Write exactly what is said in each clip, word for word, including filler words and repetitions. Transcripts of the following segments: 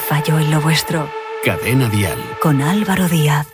falló en lo vuestro? Cadena Dial. Con Álvaro Díaz.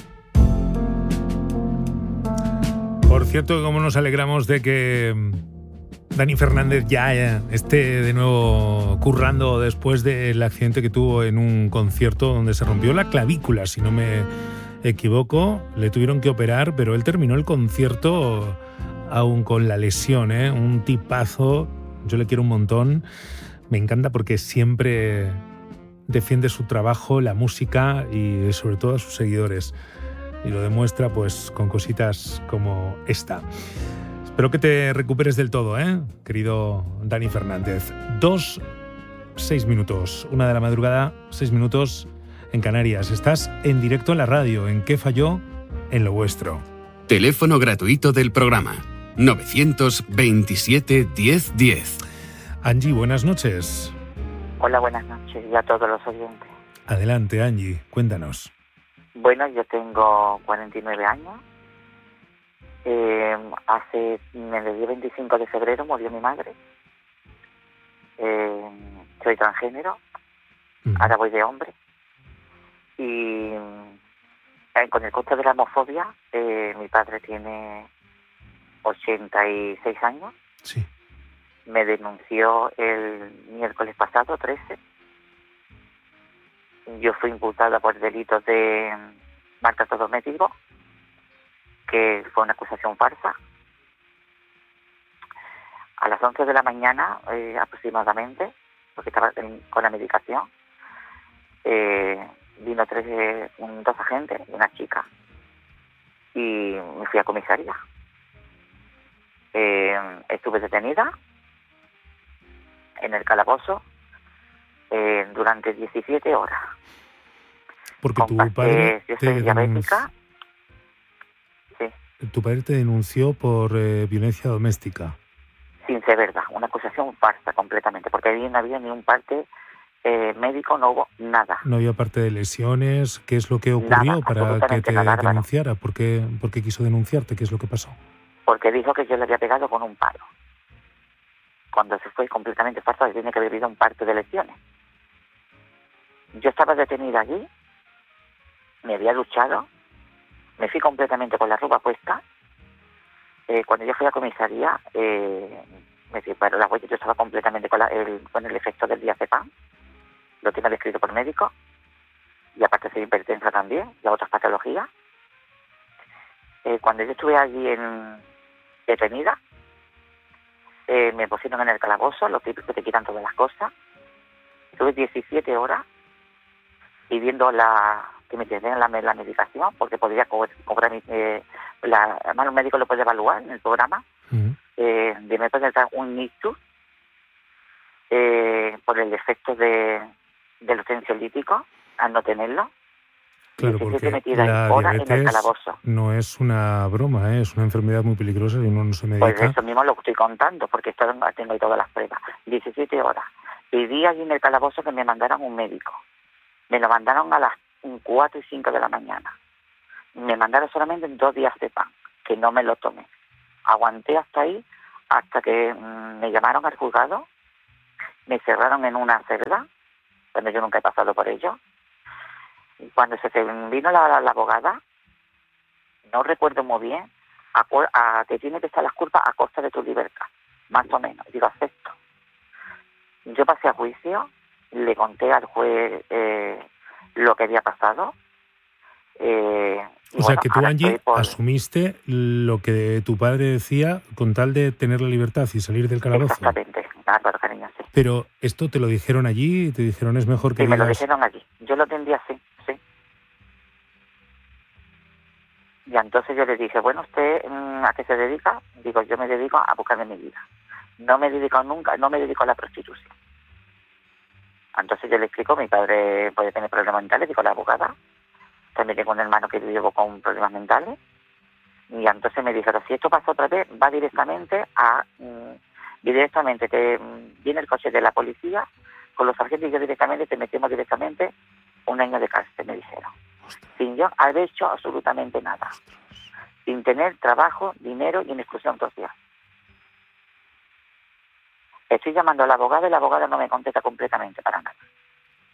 Por cierto, cómo nos alegramos de que Dani Fernández ya esté de nuevo currando después del accidente que tuvo en un concierto donde se rompió la clavícula, si no me equivoco. Le tuvieron que operar, pero él terminó el concierto aún con la lesión, ¿eh? Un tipazo, yo le quiero un montón. Me encanta porque siempre defiende su trabajo, la música y sobre todo a sus seguidores. Y lo demuestra pues con cositas como esta. Espero que te recuperes del todo, ¿eh? Querido Dani Fernández. Dos, seis minutos. Una de la madrugada, seis minutos en Canarias. Estás en directo en la radio. ¿En qué falló? En lo vuestro. Teléfono gratuito del programa. novecientos veintisiete diez diez. Angie, buenas noches. Hola, buenas noches y a todos los oyentes. Adelante, Angie, cuéntanos. Bueno, yo tengo cuarenta y nueve años. Eh, hace, en el día veinticinco de febrero murió mi madre. Eh, soy transgénero, uh-huh. Ahora voy de hombre. Y eh, con el coste de la homofobia, eh, mi padre tiene ochenta y seis años. Sí. Me denunció el miércoles pasado, trece. Yo fui imputada por delitos de maltrato doméstico, que fue una acusación falsa. A las once de la mañana, eh, aproximadamente, porque estaba en, con la medicación, eh, vino tres, eh, un, dos agentes y una chica, y me fui a comisaría. Eh, estuve detenida en el calabozo eh, durante diecisiete horas. Porque tu Compa- padre eh, yo te soy diabética. denunció, sí. Tu padre te denunció por eh, violencia doméstica. Sin ser verdad, una acusación falsa completamente, porque ahí no había ni un parte eh, médico, no hubo nada. No había parte de lesiones. ¿Qué es lo que ocurrió Nada, para que te nada, denunciara? ¿Por qué, ¿Por qué quiso denunciarte? ¿Qué es lo que pasó? Porque dijo que yo le había pegado con un palo. Cuando se fue completamente falso, tiene que haber habido un parte de lesiones. Yo estaba detenida allí, me había duchado, me fui completamente con la ropa puesta. Eh, cuando yo fui a la comisaría, eh, me separaron las huellas, yo estaba completamente con, la, el, con el efecto del diazepam, lo tengo descrito por médico, y aparte soy hipertensa también, y otras patologías. Eh, cuando yo estuve allí en, detenida, eh, me pusieron en el calabozo, lo típico que te quitan todas las cosas. Estuve diecisiete horas pidiendo la, que me dieran la, la medicación, porque podría co- cobrar mi, eh, la, además un médico lo puede evaluar en el programa, uh-huh. eh, de me puede dar un ictus eh, por el efecto de, de los ansiolíticos al no tenerlo. Claro, porque la diabetes no es una broma, ¿eh? Es una enfermedad muy peligrosa y uno no se medica. Pues eso mismo lo estoy contando, porque esto, tengo ahí todas las pruebas. diecisiete horas. Pedí allí en el calabozo que me mandaran un médico. Me lo mandaron a las cuatro y cinco de la mañana. Me mandaron solamente dos días de pan, que no me lo tomé. Aguanté hasta ahí, hasta que mmm, me llamaron al juzgado, me cerraron en una celda, donde yo nunca he pasado por ello. Y cuando se vino la, la, la abogada, no recuerdo muy bien, a, a, te tiene que estar las culpas a costa de tu libertad, más o menos. Digo, acepto. Yo pasé a juicio, le conté al juez eh, lo que había pasado. Eh, o sea, bueno, que tú, Angie, por... asumiste lo que tu padre decía con tal de tener la libertad y salir del calabozo. Exactamente, claro, cariño, sí. Pero esto te lo dijeron allí, te dijeron es mejor que sí, digas... me lo dijeron allí. Yo lo entendí así, sí. Y entonces yo le dije, bueno, ¿usted a qué se dedica? Digo, yo me dedico a buscarme mi vida. No me dedico nunca, no me dedico a la prostitución. Entonces yo le explico, mi padre puede tener problemas mentales, digo, la abogada. También tengo un hermano que vive con problemas mentales. Y entonces me dijeron, si esto pasa otra vez, va directamente a... Mmm, directamente te mmm, viene el coche de la policía con los sargentos y yo directamente te metemos directamente un año de cárcel, me dijeron. Ostras. Sin yo haber hecho absolutamente nada. Ostras. Sin tener trabajo, dinero y una exclusión social. Estoy llamando a la abogada y la abogada no me contesta completamente para nada.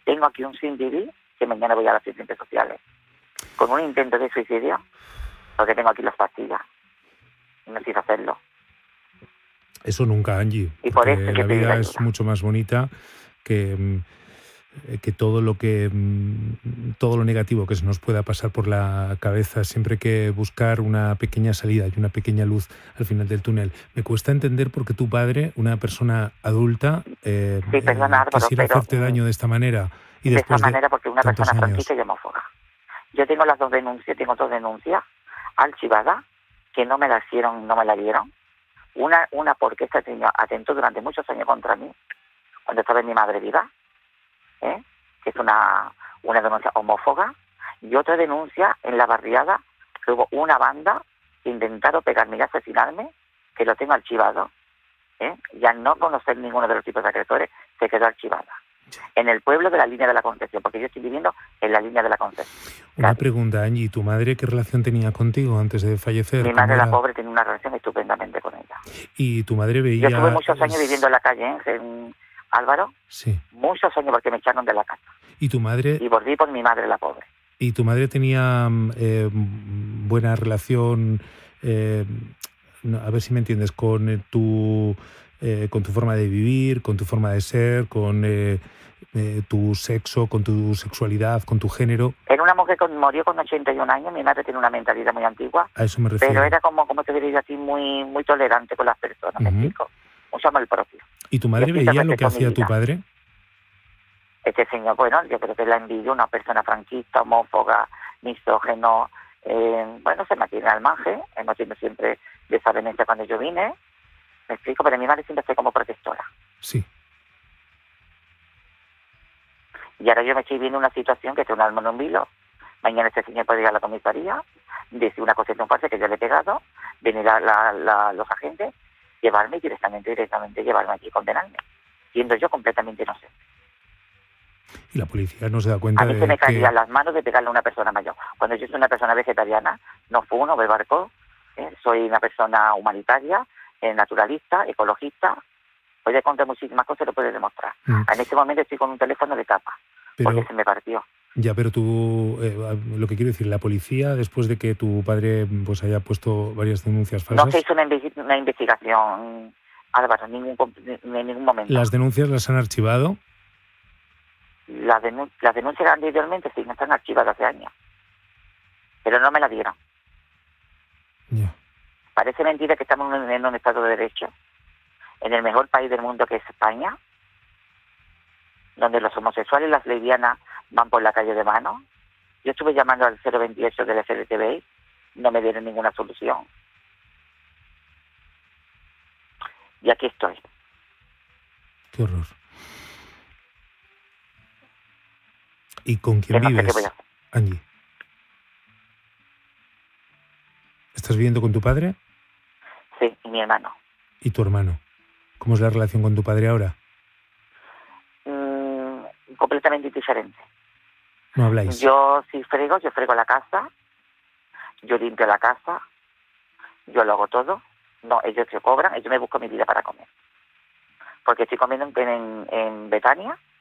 Tengo aquí un sin vivir, que mañana voy a las asistentes sociales, con un intento de suicidio, porque tengo aquí las pastillas. No quise hacerlo. Eso nunca, Angie. Y por eso que la te vida digo es ayuda. mucho más bonita que, que todo lo que todo lo negativo que se nos pueda pasar por la cabeza. Siempre hay que buscar una pequeña salida y una pequeña luz al final del túnel. Me cuesta entender por qué tu padre, una persona adulta, eh, Sí, perdona, eh, Álvaro, quisiera pero, hacerte daño de esta manera. Y de después esta manera, porque una tantos persona años. franquista y homófoba. Yo tengo las dos denuncias, tengo dos denuncias archivadas, que no me las hicieron, no me la dieron. Una, una porque este señor atentó durante muchos años contra mí, cuando estaba mi madre viva, ¿eh? que es una, una denuncia homófoba, y otra denuncia en la barriada, que hubo una banda que intentaron pegarme y asesinarme, que lo tengo archivado, ¿eh? y al no conocer ninguno de los tipos de agresores, se quedó archivada. En el pueblo de la línea de la Concepción, porque yo estoy viviendo en la línea de la Concepción. Una Claro. pregunta, Angie, ¿tu madre qué relación tenía contigo antes de fallecer? Mi ¿Cómo madre, la era? pobre, tiene una relación estupendamente con ella. Y tu madre veía... Yo estuve muchos años viviendo en la calle, ¿eh? en Álvaro, Sí. muchos años porque me echaron de la casa. ¿Y tu madre, Y volví por mi madre, la pobre. y tu madre tenía eh, buena relación, eh, no, a ver si me entiendes, con eh, tu, eh, con tu forma de vivir, con tu forma de ser, con eh, eh, tu sexo, con tu sexualidad, con tu género? Era una mujer que murió con ochenta y un años, mi madre tiene una mentalidad muy antigua, A eso me refiero. pero era como, como te diría así, muy muy tolerante con las personas, me Ujú. explico. Mucho amor propio. ¿Y tu madre y así veía se lo que respetó mi hacía tu vida. padre? Este señor, bueno, yo creo que la envidia, una persona franquista, homófoba, misógeno, eh, bueno, se mantiene al margen, hemos tenido siempre desavenencia cuando yo vine, me explico, pero mi madre siempre fue como protectora. Sí. Y ahora yo me estoy viendo una situación que es un alma en un vilo. Mañana este señor puede ir a la comisaría, decir una cosa un falsa que yo le he pegado, venir a la, la, los agentes, llevarme directamente, directamente, llevarme aquí y condenarme, siendo yo completamente inocente. Y la policía no se da cuenta A mí de se me que... caerían las manos de pegarle a una persona mayor. Cuando yo soy una persona vegetariana, no fumo, no bebo alcohol, ¿eh? Soy una persona humanitaria, eh, naturalista, ecologista, puede contar muchísimas cosas y lo puede demostrar. Mm. En este momento estoy con un teléfono de tapa, Pero, porque se me partió. ya, pero tú, eh, lo que quiero decir, la policía, después de que tu padre pues haya puesto varias denuncias falsas... No se hizo una, inve- una investigación, Álvaro, en ningún, com- en ningún momento. ¿Las denuncias las han archivado? Las denun- las denuncias anteriormente sí, no están archivadas hace años. Pero no me las dieron. Ya. Parece mentira que estamos en un, en un Estado de Derecho, en el mejor país del mundo que es España, donde los homosexuales y las lesbianas van por la calle de mano. Yo estuve llamando al cero veintiocho del F L T B, no me dieron ninguna solución. Y aquí estoy. Qué horror. ¿Y con Que quién no sé qué vives, voy a hacer. Angie? ¿Estás viviendo con tu padre Sí, y mi hermano. y tu hermano? ¿Cómo es la relación con tu padre ahora? Mm, completamente diferente. ¿No habláis? Yo si frego, yo frego la casa, yo limpio la casa, yo lo hago todo. No, ellos se cobran, yo me busco mi vida para comer. Porque estoy comiendo en, en, en Betania,